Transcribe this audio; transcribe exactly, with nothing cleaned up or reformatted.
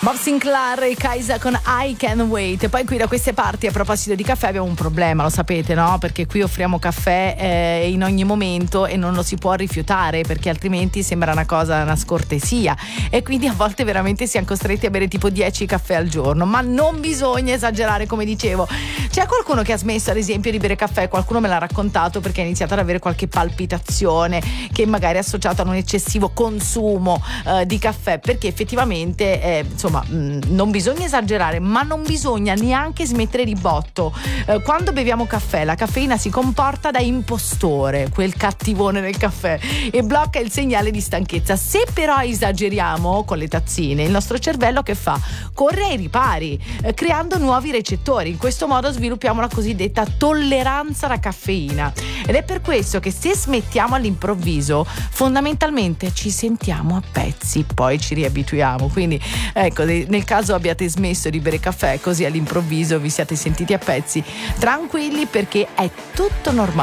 Bob Sinclair e Kaisa con I Can Wait. E poi qui da queste parti, a proposito di caffè, abbiamo un problema, lo sapete, no? Perché qui offriamo caffè eh, in ogni momento e non lo si può rifiutare, perché altrimenti sembra una cosa, una scortesia, e quindi a volte veramente siamo costretti a bere tipo dieci caffè al giorno. Ma non bisogna esagerare, come dicevo. C'è qualcuno che ha smesso ad esempio di bere caffè, qualcuno me l'ha raccontato, perché ha iniziato ad avere qualche palpitazione che magari è associata a un eccessivo consumo eh, di caffè, perché effettivamente eh, insomma mh, non bisogna esagerare, ma non bisogna neanche smettere di botto. Eh, quando beviamo caffè, la caffeina si comporta da impostore, quel cattivone del caffè, e blocca il segnale di stanchezza. Se però esageriamo con le tazzine, il nostro cervello che fa? Corre ai ripari, eh, creando nuovi recettori. In questo modo sviluppiamo la cosiddetta tolleranza alla caffeina, ed è per questo che se smettiamo all'improvviso fondamentalmente ci sentiamo a pezzi, poi ci riabituiamo. Quindi ecco, nel caso abbiate smesso di bere caffè così all'improvviso vi siate sentiti a pezzi, tranquilli, perché è tutto normale.